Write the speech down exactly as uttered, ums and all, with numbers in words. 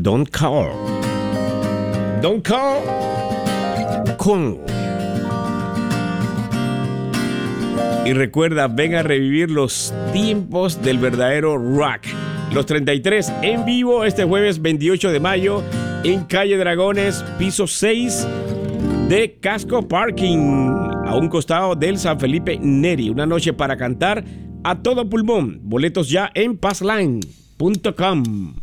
Don't Call. Don't Call. Con. Y recuerda, ven a revivir los tiempos del verdadero rock. Los treinta y tres en vivo este jueves veintiocho de mayo en Calle Dragones, piso seis de Casco Parking, a un costado del San Felipe Neri. Una noche para cantar a todo pulmón. Boletos ya en passline punto com.